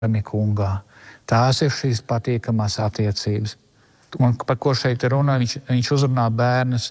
kungā. Tās ir šīs patīkamās attiecības. Un par ko šeit ir runa? Viņš uzrunā bērnus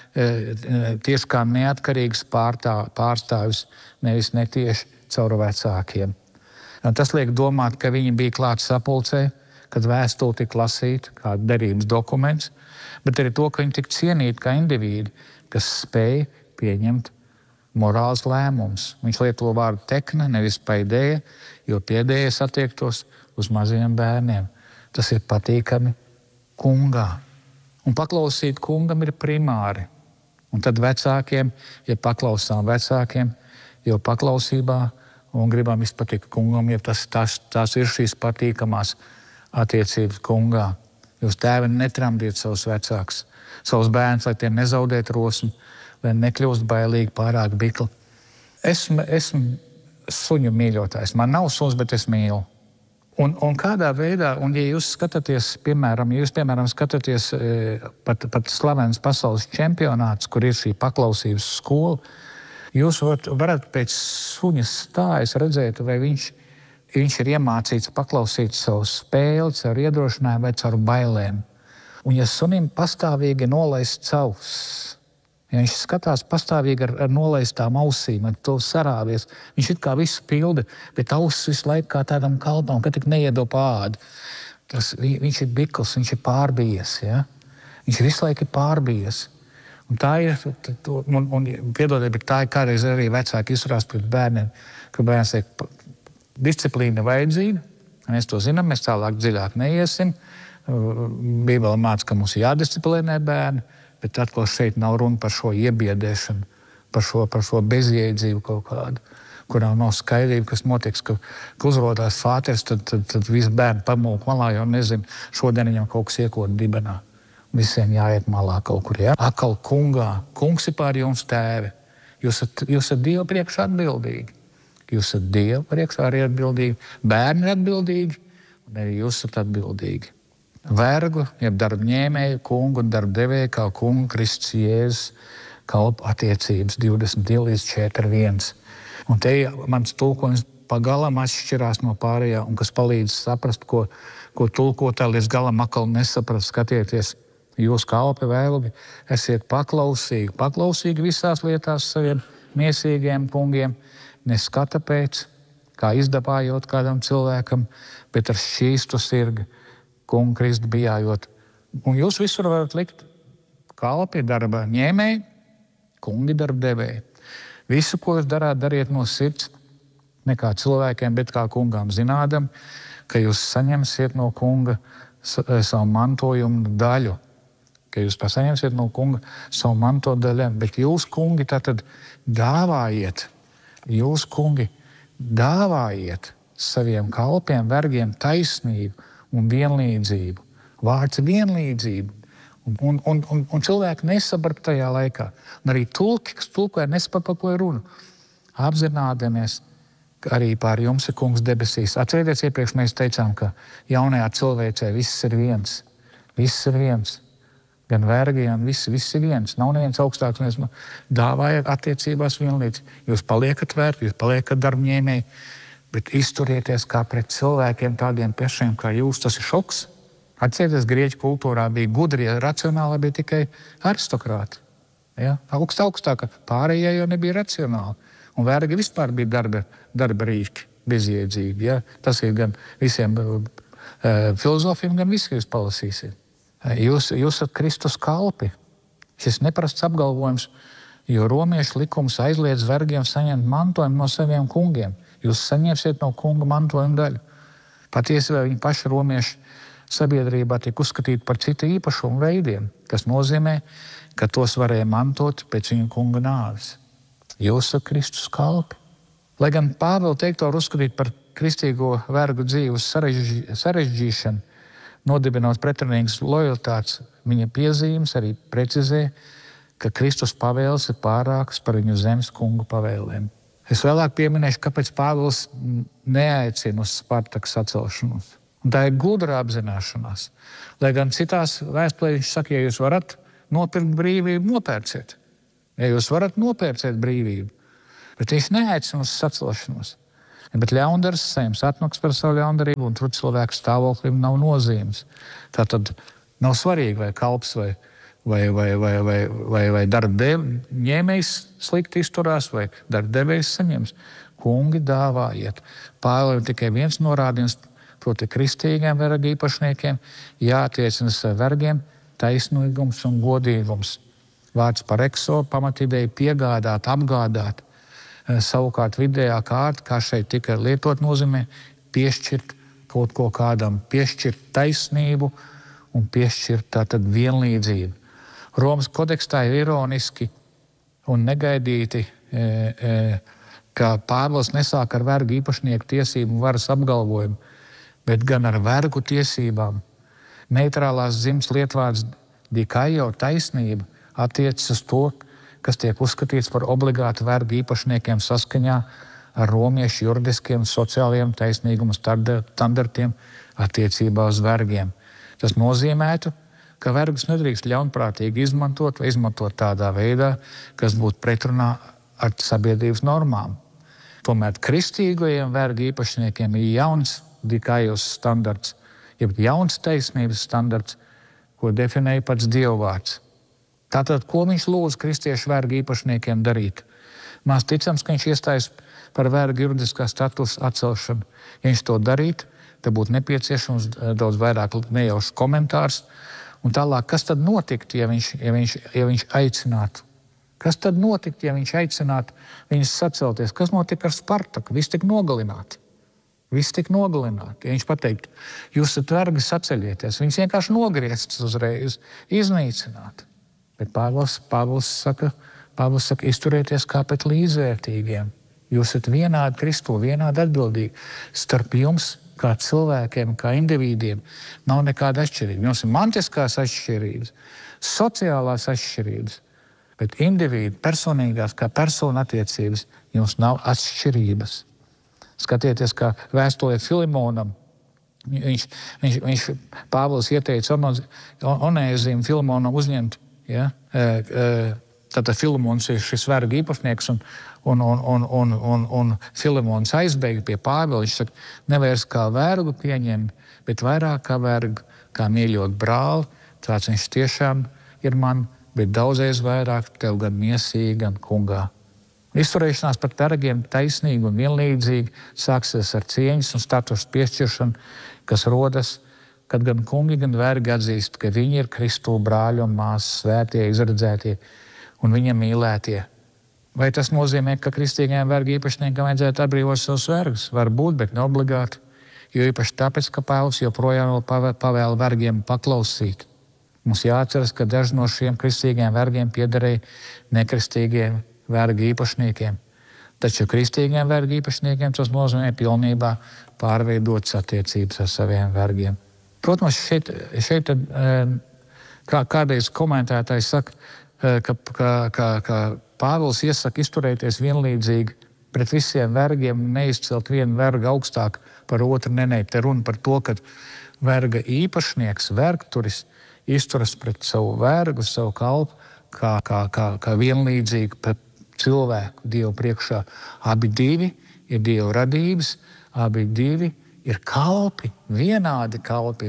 tieši kā neatkarīgs pārstāvis, nevis netieši caur vecākiem. Un tas liek domāt, ka viņi bija klāt sapulcē, kad vēstule tika lasīta kā derības dokuments, bet arī to, ka viņi tika cienīti kā indivīdi, kas spēja pieņemt morāls lēmums. Viņš lieto vārdu tekne, nevis paidēja, jo piedējas attiektos uz maziem bērniem. Tas ir patīkami kungā. Un paklausīt kungam ir primāri. Un tad vecākiem, ja paklausām vecākiem, jo paklausībā un gribam izpatikt kungam, ja tās ir šīs patīkamās attiecības kungā. Jūs tēvi netramdiet savus vecākus, savus bērnus, lai tie nezaudētu rosmu, lai nekļūst bailīgi pārāk bikli. Esmu suņu mīļotājs. Man nav suns, bet es mīlu. Un kādā veidā, un ja jūs skatāties, piemēram, skatāties pat slavens pasaules čempionāts, kur ir šī paklausības skola, jūs varat pēc suņa stājas redzēt, vai viņš ir iemācīts paklausīt savu spēli, savu iedrošinājumu vai caur bailēm. Un ja sunim pastāvīgi nolaists auss, ja viņš skatās pastāvīgi ar nolaistām ausīm, ar to sarāvies, viņš it kā visu pilda, bet auss visu laiku kā tādam kalpam, ka tik neiedo pādu. Viņš ir bikls, viņš ir pārbijies. Ja? Viņš visu laiku ir pārbijies. Un tā ir, piedodiet, bet tā ir kādreiz arī vecāki izturās pret bērniem, ka bērns tiek disciplīna vajadzīga. Mēs to zinām, mēs tālāk dziļāk neiesim. Bībele māca, ka mums jādisciplinē bērni, bet atkal šeit nav runa par šo iebiedēšanu, par šo bezjēdzību kaut kādu, kurā nav skaidrība, kas notiks, ka uzrodās fāters, tad visi bērni pamūk malā, jo nezinu, šodien viņam kaut kas iekot dibenā. Visiem jāiet malā kaut kur. Ja? Akal kungā. Kungs ir pār jums tēvi. Jūs esat Dieva priekšā atbildīgi. Jūs esat Dieva priekšā arī atbildīgi. Bērni ir atbildīgi, un arī jūs esat atbildīgi. Vergu, jeb darba ņēmēju, kungu un darba devēju, kā kungu Kristus Jēzus kalpu attiecības 22 līdz 4:1. Un te mans tulkojums pagalam atšķirās no pārējā, un kas palīdz saprast, ko tulkotāji līdz galam akal nesaprast. Skatieties, jūs kalpi vēlgi, esiet paklausīgi visās lietās saviem miesīgiem kungiem, neskata pēc, kā izdabājot kādam cilvēkam, bet ar šķīstu sirdi kungu Kristu bijājot. Un jūs visur varat likt kalpi, darba ņēmēji, kungi, darba devēji. Visu, ko jūs darāt, dariet no sirds, ne kā cilvēkiem, bet kā kungām, zinādam, ka jūs saņemsiet no kunga savu mantojumu daļu. Ka jūs saņemsiet no kunga savu mantojumu daļu, bet jūs, kungi, tātad dāvājiet, saviem kalpiem, vergiem taisnību un vienlīdzību. Vārds vienlīdzība. Un cilvēki nesaprot tajā laikā. Un arī tulki, kas tulkoja, nesaprot, par ko ir runa. Apzinādamies, ka arī pār jums ir kungs debesīs. Atcerieties, iepriekš mēs teicām, ka jaunajā cilvēcē viss ir viens. Viss ir viens. Gan vergi, gan viss ir viens. Nav neviens augstāks. Mēs dāvājat attiecībās vienlīdz. Jūs paliekat vergi, jūs paliekat darbņēmēji. Bet izturieties kā pret cilvēkiem tādiem pašiem kā jūs. Tas ir šoks. Atcerieties, grieķu kultūrā bija gudrie, racionāli bija tikai aristokrāti. Ja? Augstāka. Pārējie jau nebija racionāli. Un vergi vispār bija darba rīki, bezjēdzīgi. Ja? Tas ir gan visiem filozofiem, gan visi, jūs palasīsiet. Jūs esat Kristus kalpi. Šis neparasts apgalvojums, jo romiešu likums aizliedz vergiem saņemt mantojumu no saviem kungiem. Jūs saņemsiet no kunga mantojuma daļu. Patiesībā viņi paši romiešu sabiedrībā tiek uzskatīti par citu īpašumu veidiem, kas nozīmē, ka tos varēja mantot pēc viņa kunga nāves. Jūs esat Kristus kalpi. Lai gan Pāvila teikto var uzskatīt par kristīgo vergu dzīves sarežģīšanu, nodibinot pretrunīgas lojalitātes, viņa piezīmes arī precizē, ka Kristus pavēles ir pārākas par viņu zemes kungu pavēlēm. Es vēlāk pieminēšu, kāpēc Pāvils neaicina uz Spartaku sacelšanos. Un tā ir gudra apzināšanās. Lai gan citās vēstulēs viņš saka, ja jūs varat nopirkt brīvību, nopērciet. Ja jūs varat nopērciet brīvību. Bet viņš neaicina uz sacelšanos. Bet ļaundars saņems atmaksas par savu ļaundarību, un tur cilvēku stāvoklim nav nozīmes. Tātad nav svarīgi, vai kalps vai darba ņēmējs slikti izturās, vai darba devējs saņems. Kungi dāvājiet. Pāvils tikai viens norādījums, proti kristīgiem vergu īpašniekiem jātiecinas ar vergiem taisnīgums un godīgums. Vārds par ekso pamatīdēju piegādāt, apgādāt. Savukārt vidējā kārta, kā šeit tika lietot, nozīmē piešķirt kaut ko kādam, piešķirt taisnību un piešķirt tātad vienlīdzību. Romas kodekstā ir ironiski un negaidīti, ka Pāvils nesāk ar vergu īpašnieku tiesību un varas apgalvojumu, bet gan ar vergu tiesībām. Neitrālās dzimes lietvārds dikaio taisnība attiecas uz to, kas tiek uzskatīts par obligātu vergu īpašniekiem saskaņā ar romiešu juridiskiem sociālajiem taisnīguma standartiem attiecībā uz vergiem. Tas nozīmētu, ka vergus nedrīkst ļaunprātīgi izmantot vai izmantot tādā veidā, kas būtu pretrunā ar sabiedrības normām. Tomēr kristīgajiem vergu īpašniekiem ir jauns dikaios standarts, jeb jauns taisnības standarts, ko definēja pats Dievvvārds. Tātad, ko viņš lūdz kristiešu vergu īpašniekiem darīt? Maz ticams, ka viņš iestājas par vergu juridiskā statusa atcelšanu. Ja viņš to darītu, tad būtu nepieciešams daudz vairāk nejaušs komentārs. Un tālāk, kas tad notiktu, ja viņš aicinātu? Kas tad notiktu, ja viņš aicinātu viņus sacelties? Kas notika ar Spartaku? Visi tika nogalināti. Ja viņš pateiktu, jūs esat vergi, saceļieties, viņus vienkārši nogriezts uzreiz, iznīcināt. Bet Pāvils saka, izturieties kā pret līdzvērtīgiem. Jūs esat vienādi Kristu, vienādi atbildīgi. Starp jums, kā cilvēkiem, kā individiem, nav nekāda atšķirība. Jums ir mantiskās atšķirības, sociālās atšķirības, bet individu personīgās, kā persona attiecības, jums nav atšķirības. Skatieties, kā vēstulē Filimonam. Pāvils ieteica Onēzīmu Filimonam uzņemt. Ja? Tātad Filimons ir šis vergu īpašnieks, un Filimons aizbēga pie Pāvila. Viņš saka, nevairs kā vergu pieņem, bet vairāk kā vergu, kā mīļot brāli. Tāds viņš tiešām ir man, bet daudzreiz vairāk tev gan miesīgi, gan kungā. Izturēšanās pret vergiem taisnīgi un vienlīdzīgi sāksies ar cieņas un statusa piešķiršanu, kas rodas, kad gan kungi, gan vergi atzīst, ka viņi ir Kristu brāļi un māsas, svētie, izredzētie un viņa mīlētie. Vai tas nozīmē, ka kristīgajiem vergu īpašniekam vajadzētu atbrīvot savus vergus? Varbūt, bet ne obligāti. Jo īpaši tāpēc, ka Pāvils joprojām pavēla vergiem paklausīt. Mums jāatceras, ka daži no šiem kristīgajiem vergiem piederēja nekristīgiem vergu īpašniekiem. Taču kristīgiem vergu īpašniekiem tas nozīmē pilnībā pārveidot attiecības ar saviem vergiem. Protams, šeit kādreiz komentētājs saka, ka Pāvils iesaka izturēties vienlīdzīgi pret visiem vergiem un neizcelt vienu vergu augstāk par otru. Nē, te runa par to, ka verga īpašnieks, vergturis izturas pret savu vergu, savu kalpu kā vienlīdzīgi pret cilvēku Dievu priekšā. Abi divi ir Dieva radības, abi divi ir kalpi, vienādi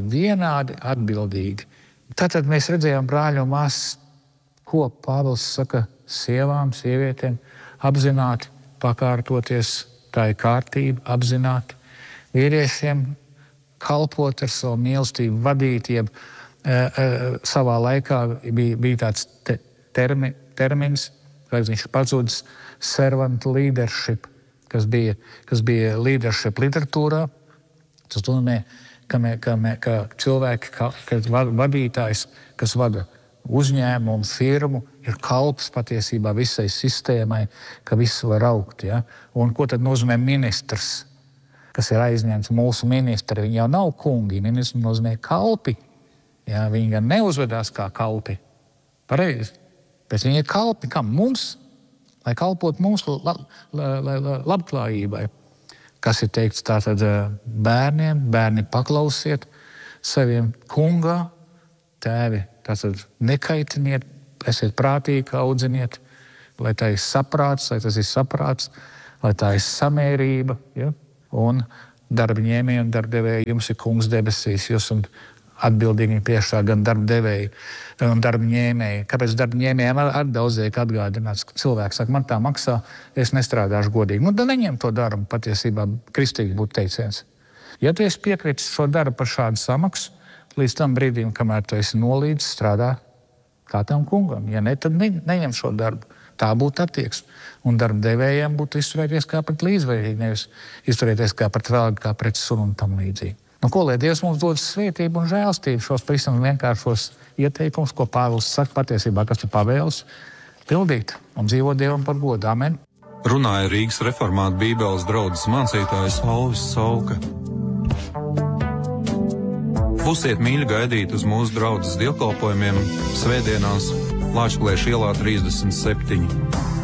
atbildīgi. Tātad mēs redzējām brāļu un māsas, ko Pāvils saka sievām, sievietēm, apzināti pakārtoties, tā ir kārtība, apzināti. Vīriešiem kalpot ar savu mīlestību, vadīt, jeb savā laikā bija tāds termins, kad viņš pazudis servant leadership, kas bija leadership literatūrā. Tas nozīmē, ka cilvēki, vadītājs, kas vada uzņēmumu, firmu, ir kalps patiesībā visai sistēmai, ka viss var augt. Ja? Un ko tad nozīmē ministrs, kas ir aizņemts mūsu ministri? Viņi jau nav kungi, ministri nozīmē kalpi. Ja? Viņi gan neuzvedās kā kalpi. Pareizi. Bet viņi ir kalpi kam? Mums, lai kalpot mūsu labklājībai. Kas ir teikts tātad bērniem? Bērni paklausiet saviem kungā, tēvi, tātad nekaitiniet, esiet prātīgi, audziniet, lai tā ir saprāts, lai tas ir saprāts, lai tā ir samērība. Ja? un darba ņēmēji un darbdevēji, jums ir kungs debesīs, jūs esat atbildīgi priekšā gan darba devēji un darba ņēmēji. Kāpēc darba ņēmējiem ar daudzēji atgādināts, ka cilvēks saka, man tā maksā, es nestrādāšu godīgi. Nu, tad neņem to darbu, patiesībā kristīgi būtu teiciens. Ja tu esi piekritis šo darbu par šādu samaksu, līdz tam brīdim, kamēr tu esi nolīdz, strādā kā tam kungam. Ja ne, tad neņem šo darbu. Tā būtu attieksme. Un darba devējiem būtu izturēties kā pret līdzvērtīgi, nevis izturēties kā pret vēlgu, kā pret sunu un tam līdzīgi. Nu, ko, lai Dievs mums dod svētību un žēlstību šos pavisam vienkāršos ieteikumus, ko Pāvils saka patiesībā, kas ir pavēles, pildīt un dzīvot Dievam par godu. Amen. Runāja Rīgas reformātu Bībeles draudzes mācītājs Alvis Sauka. Būsiet mīļi gaidīt uz mūsu draudzes dievkalpojumiem svētdienās Lāčplēša ielā 37.